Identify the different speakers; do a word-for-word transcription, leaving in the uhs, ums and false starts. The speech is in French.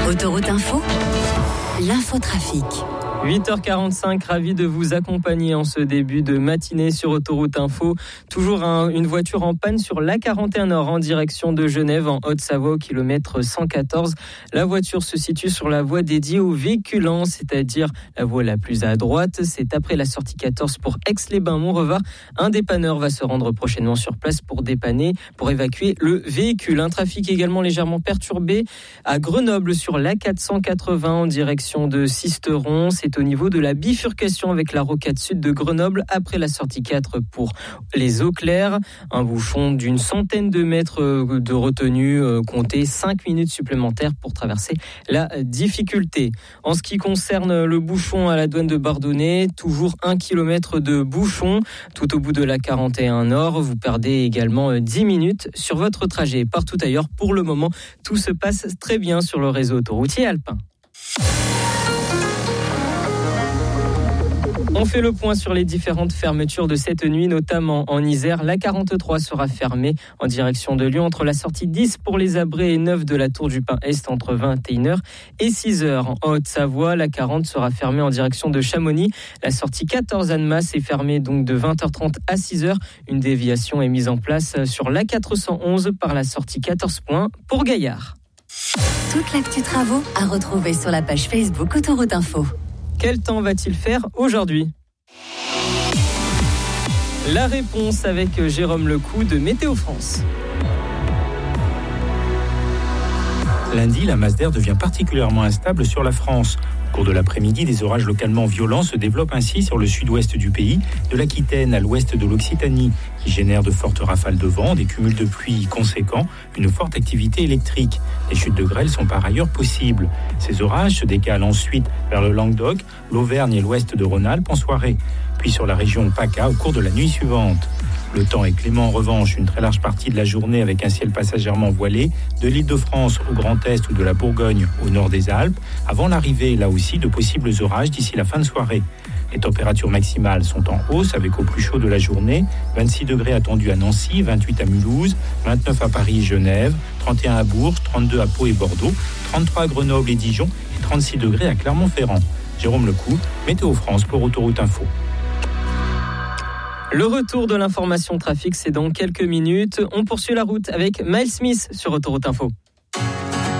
Speaker 1: Autoroute Info, l'infotrafic.
Speaker 2: huit heures quarante-cinq, ravi de vous accompagner en ce début de matinée sur Autoroute Info. Toujours un, une voiture en panne sur l'A quarante et un Nord en direction de Genève en Haute-Savoie au kilomètre cent quatorze. La voiture se situe sur la voie dédiée aux véhiculants, c'est-à-dire la voie la plus à droite. C'est après la sortie quatorze pour Aix-les-Bains-Montrevard. Un dépanneur va se rendre prochainement sur place pour dépanner, pour évacuer le véhicule. Un trafic également légèrement perturbé à Grenoble sur l'A quatre cent quatre-vingts en direction de Sisteron. C'est au niveau de la bifurcation avec la rocade sud de Grenoble après la sortie quatre pour les eaux claires. Un bouchon d'une centaine de mètres de retenue, comptez cinq minutes supplémentaires pour traverser la difficulté. En ce qui concerne le bouchon à la douane de Bardonnay, toujours un kilomètre de bouchon tout au bout de la quarante et un Nord. Vous perdez également dix minutes sur votre trajet. Partout ailleurs, pour le moment, tout se passe très bien sur le réseau autoroutier alpin. On fait le point sur les différentes fermetures de cette nuit, notamment en Isère. La quarante-trois sera fermée en direction de Lyon entre la sortie dix pour les Abrets et neuf de la Tour du Pin Est entre vingt et une heures et six heures. En Haute-Savoie, la quarante sera fermée en direction de Chamonix. La sortie quatorze Annemasse est fermée donc de vingt heures trente à six heures. Une déviation est mise en place sur l'A quatre cent onze par la sortie quatorze points pour Gaillard.
Speaker 1: Toute l'actu travaux à retrouver sur la page Facebook Autoroute Info.
Speaker 2: Quel temps va-t-il faire aujourd'hui ? La réponse avec Jérôme Lecou de Météo France.
Speaker 3: Lundi, la masse d'air devient particulièrement instable sur la France. Au cours de l'après-midi, des orages localement violents se développent ainsi sur le sud-ouest du pays, de l'Aquitaine à l'ouest de l'Occitanie, qui génèrent de fortes rafales de vent, des cumuls de pluie conséquents, une forte activité électrique. Les chutes de grêle sont par ailleurs possibles. Ces orages se décalent ensuite vers le Languedoc, l'Auvergne et l'ouest de Rhône-Alpes en soirée, puis sur la région PACA au cours de la nuit suivante. Le temps est clément en revanche une très large partie de la journée avec un ciel passagèrement voilé de l'Île-de-France au Grand Est ou de la Bourgogne au nord des Alpes, avant l'arrivée là aussi de possibles orages d'ici la fin de soirée. Les températures maximales sont en hausse avec au plus chaud de la journée, vingt-six degrés attendus à Nancy, vingt-huit à Mulhouse, vingt-neuf à Paris et Genève, trente et un à Bourges, trente-deux à Pau et Bordeaux, trente-trois à Grenoble et Dijon et trente-six degrés à Clermont-Ferrand. Jérôme Lecou, Météo France pour Autoroute Info.
Speaker 2: Le retour de l'information trafic, c'est dans quelques minutes. On poursuit la route avec Miles Smith sur Autoroute Info.